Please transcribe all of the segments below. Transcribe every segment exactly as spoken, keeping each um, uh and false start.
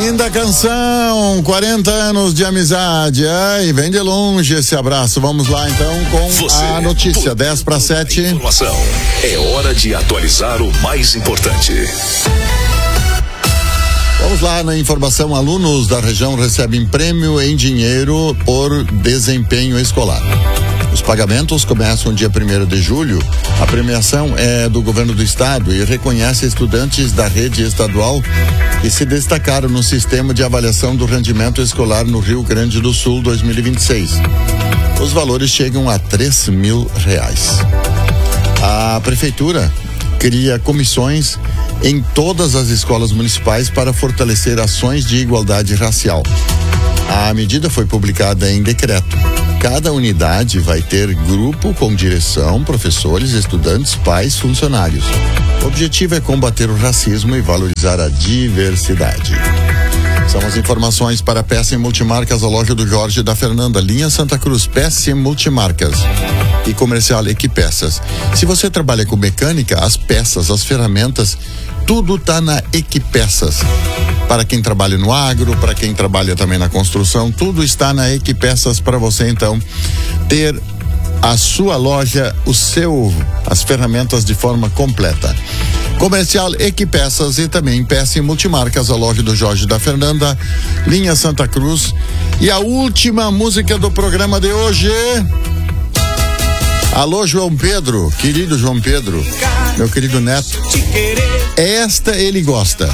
Linda canção, quarenta anos de amizade. Ai, vem de longe esse abraço. Vamos lá então com Você, a notícia, dez para sete. Informação. É hora de atualizar o mais importante. Vamos lá na informação. Alunos da região recebem prêmio em dinheiro por desempenho escolar. Os pagamentos começam dia primeiro de julho. A premiação é do governo do estado e reconhece estudantes da rede estadual que se destacaram no sistema de avaliação do rendimento escolar no Rio Grande do Sul dois mil e vinte e seis. Os valores chegam a três mil reais. A prefeitura cria comissões em todas as escolas municipais para fortalecer ações de igualdade racial. A medida foi publicada em decreto. Cada unidade vai ter grupo com direção, professores, estudantes, pais, funcionários. O objetivo é combater o racismo e valorizar a diversidade. São as informações para peça em multimarcas, a loja do Jorge da Fernanda, linha Santa Cruz, peça em multimarcas e comercial Equipeças. Se você trabalha com mecânica, as peças, as ferramentas, tudo tá na Equipeças. Para quem trabalha no agro, para quem trabalha também na construção, tudo está na Equipeças para você então ter a sua loja, o seu, as ferramentas de forma completa. Comercial Equipeças e também peça em multimarcas, a loja do Jorge da Fernanda, linha Santa Cruz. E a última música do programa de hoje. Alô, João Pedro, querido João Pedro, meu querido neto. Esta ele gosta.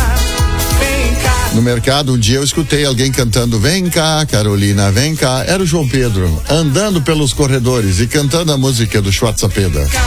No mercado, um dia eu escutei alguém cantando "Vem cá, Carolina, vem cá". Era o João Pedro, andando pelos corredores e cantando a música do Schwartzapeda.